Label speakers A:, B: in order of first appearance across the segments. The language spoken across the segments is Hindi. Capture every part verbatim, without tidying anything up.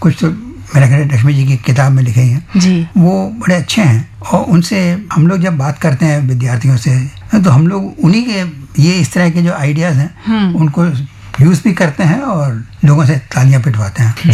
A: कुछ तो मेरा ख्याल लक्ष्मी जी की किताब में लिखे हैं जी, वो बड़े अच्छे हैं। और उनसे हम लोग जब बात करते हैं विद्यार्थियों से, तो हम लोग उन्हीं के ये इस तरह के जो आइडियाज़ हैं उनको यूज़ भी करते हैं और लोगों से तालियां पिटवाते हैं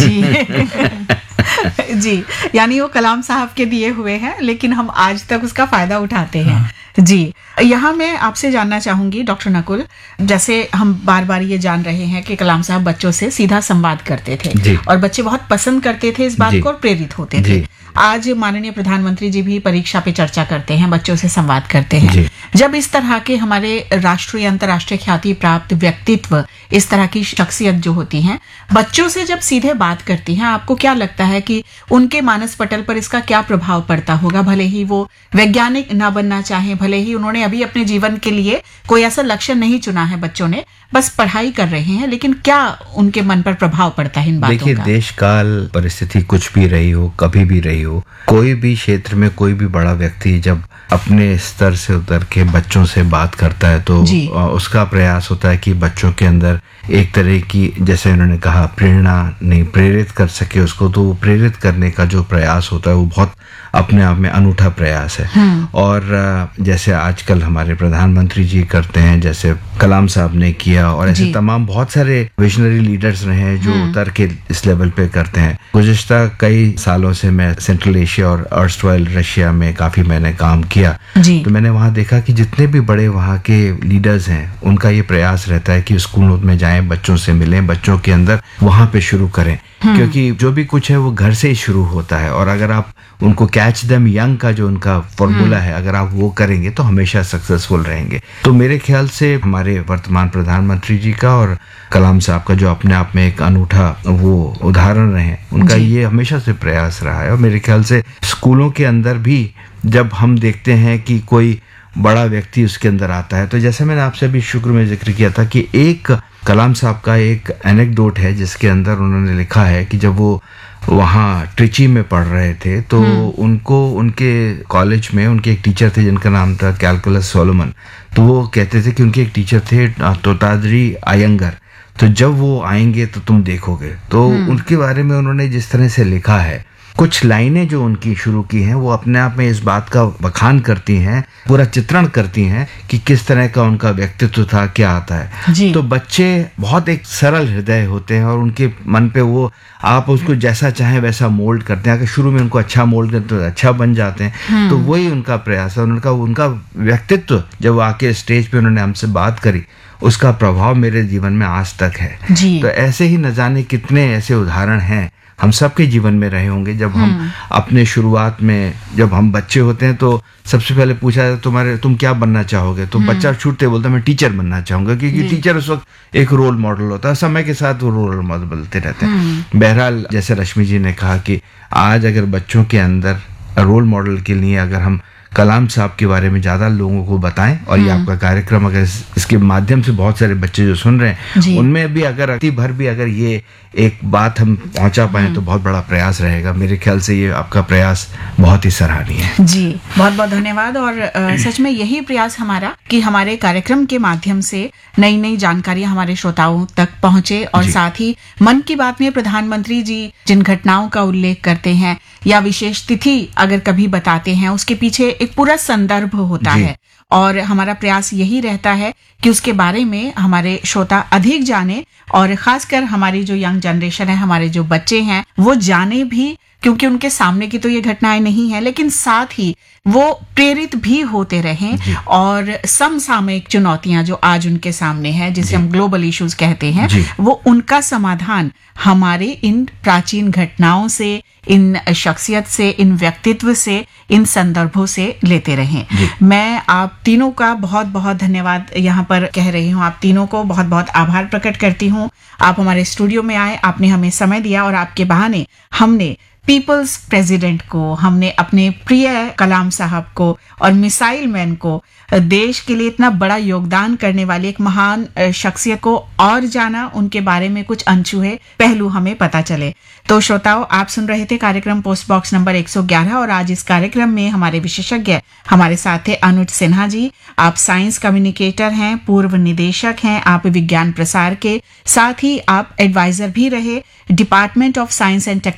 B: जी जी, यानी वो कलाम साहब के दिए हुए हैं, लेकिन हम आज तक उसका फायदा उठाते हैं। हाँ। जी, यहाँ मैं आपसे जानना चाहूंगी डॉक्टर नकुल, जैसे हम बार बार ये जान रहे हैं कि कलाम साहब बच्चों से सीधा संवाद करते थे और बच्चे बहुत पसंद करते थे इस बात को और प्रेरित होते थे। आज माननीय प्रधानमंत्री जी भी परीक्षा पे चर्चा करते हैं, बच्चों से संवाद करते हैं। जब इस तरह के हमारे राष्ट्रीय अंतर्राष्ट्रीय ख्याति प्राप्त व्यक्तित्व, इस तरह की शख्सियत जो होती हैं, बच्चों से जब सीधे बात करती हैं, आपको क्या लगता है कि उनके मानस पटल पर इसका क्या प्रभाव पड़ता होगा? भले ही वो वैज्ञानिक ना बनना चाहें, भले ही उन्होंने अभी अपने जीवन के लिए कोई ऐसा लक्ष्य नहीं चुना है, बच्चों ने बस पढ़ाई कर रहे हैं, लेकिन क्या उनके मन पर प्रभाव पड़ता है इन बातों का?
C: देखिए, देश काल परिस्थिति कुछ भी रही हो, कभी भी रही हो, कोई भी क्षेत्र में कोई भी बड़ा व्यक्ति जब अपने स्तर से उतर के बच्चों से बात करता है तो उसका प्रयास होता है कि बच्चों के अंदर एक तरह की, जैसे उन्होंने कहा, प्रेरणा नहीं, प्रेरित कर सके उसको। तो वो प्रेरित करने का जो प्रयास होता है वो बहुत अपने आप में अनूठा प्रयास है। और जैसे आजकल हमारे प्रधानमंत्री जी करते हैं, जैसे कलाम साहब ने किया, और ऐसे तमाम बहुत सारे विजनरी लीडर्स रहे हैं जो उतर के इस लेवल पे करते हैं। गुज़िश्ता कई सालों से मैं सेंट्रल एशिया और अर्स्टवाइल रशिया में काफी मैंने काम किया, तो मैंने वहाँ देखा कि जितने भी बड़े वहाँ के लीडर्स हैं, उनका ये प्रयास रहता है कि स्कूलों में जाएं, बच्चों से मिलें, बच्चों के अंदर वहाँ पे शुरू करें, क्योंकि जो भी कुछ है वो घर से ही शुरू होता है। और अगर आप उनको कैच देम यंग का जो उनका फॉर्मूला है, अगर आप वो करेंगे तो हमेशा सक्सेसफुल रहेंगे। तो मेरे ख्याल से हमारे वर्तमान प्रधानमंत्री जी का और कलाम साहब का जो अपने आप में एक अनूठा वो उदाहरण रहे, उनका ये हमेशा से प्रयास रहा है। और मेरे ख्याल से स्कूलों के अंदर भी जब हम देखते हैं कि कोई बड़ा व्यक्ति उसके अंदर आता है, तो जैसे मैंने आपसे अभी शुरू में जिक्र किया था कि एक कलाम साहब का एक एनेक्डोट है जिसके अंदर उन्होंने लिखा है कि जब वो वहाँ ट्रिची में पढ़ रहे थे तो उनको उनके कॉलेज में उनके एक टीचर थे जिनका नाम था कैलकुलस सोलोमन। तो वो कहते थे कि उनके एक टीचर थे तोताद्री अयंगर, तो जब वो आएंगे तो तुम देखोगे। तो उनके बारे में उन्होंने जिस तरह से लिखा है, कुछ लाइनें जो उनकी शुरू की हैं वो अपने आप में इस बात का बखान करती हैं, पूरा चित्रण करती हैं कि किस तरह का उनका व्यक्तित्व था, क्या आता है। तो बच्चे बहुत एक सरल हृदय होते हैं और उनके मन पे वो आप उसको जैसा चाहें वैसा मोल्ड करते हैं। अगर शुरू में उनको अच्छा मोल्ड करते तो अच्छा बन जाते हैं। तो वही उनका प्रयास है। उनका उनका व्यक्तित्व जब आके स्टेज पे उन्होंने हमसे बात करी, उसका प्रभाव मेरे जीवन में आज तक है। तो ऐसे ही न जाने कितने ऐसे उदाहरण हैं हम सबके जीवन में रहे होंगे। जब हम अपने शुरुआत में जब हम बच्चे होते हैं तो सबसे पहले पूछा जाता तुम्हारे तुम क्या बनना चाहोगे, तो बच्चा छूटते बोलता मैं टीचर बनना चाहूंगा, क्योंकि टीचर उस वक्त एक रोल मॉडल होता है। समय के साथ वो रोल मॉडल बदलते रहते हैं। बहरहाल, जैसे रश्मि जी ने कहा कि आज अगर बच्चों के अंदर रोल मॉडल के लिए अगर हम कलाम साहब के बारे में ज्यादा लोगों को बताएं, और ये आपका कार्यक्रम अगर इस, इसके माध्यम से बहुत सारे बच्चे जो सुन रहे हैं उनमें भी अगर अति भर भी अगर ये एक बात हम पहुंचा पाए तो बहुत बड़ा प्रयास रहेगा। मेरे ख्याल से ये आपका प्रयास बहुत ही सराहनीय है।
B: जी, बहुत बहुत धन्यवाद। और आ, सच में यही प्रयास हमारा कि हमारे कार्यक्रम के माध्यम से नई नई जानकारियां हमारे श्रोताओं तक पहुंचे, और साथ ही मन की बात में प्रधानमंत्री जी जिन घटनाओं का उल्लेख करते हैं या विशेष तिथि अगर कभी बताते हैं, उसके पीछे एक पूरा संदर्भ होता है। और हमारा प्रयास यही रहता है कि उसके बारे में हमारे श्रोता अधिक जाने, और खासकर हमारी जो यंग जनरेशन है, हमारे जो बच्चे हैं, वो जाने भी, क्योंकि उनके सामने की तो ये घटनाएं नहीं है, लेकिन साथ ही वो प्रेरित भी होते रहें और समसामयिक चुनौतियां जो आज उनके सामने है, जिसे हम ग्लोबल इश्यूज कहते हैं, वो उनका समाधान हमारे इन प्राचीन घटनाओं से, इन शख्सियत से, इन व्यक्तित्व से, इन संदर्भों से लेते रहें। मैं आप तीनों का बहुत बहुत धन्यवाद यहाँ पर कह रही हूँ। आप तीनों को बहुत बहुत आभार प्रकट करती हूँ। आप हमारे स्टूडियो में आए, आपने हमें समय दिया, और आपके बहाने हमने पीपल्स प्रेसिडेंट को, हमने अपने प्रिय कलाम साहब को और मिसाइल मैन को, देश के लिए इतना बड़ा योगदान करने वाली एक महान शख्सियत को और जाना, उनके बारे में कुछ अनछुए पहलू हमें पता चले। तो श्रोताओं, आप सुन रहे थे कार्यक्रम पोस्ट बॉक्स नंबर एक सौ ग्यारह, और आज इस कार्यक्रम में हमारे विशेषज्ञ हमारे साथ थे अनुज सिन्हा जी। आप साइंस कम्युनिकेटर हैं, पूर्व निदेशक हैं आप विज्ञान प्रसार के, साथ ही आप एडवाइजर भी रहे डिपार्टमेंट ऑफ साइंस एंड